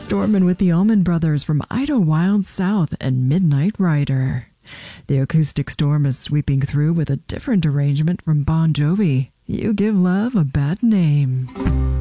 Stormin' with the Allman Brothers from Idlewild South and Midnight Rider. The acoustic storm is sweeping through with a different arrangement from Bon Jovi. You Give Love a Bad Name.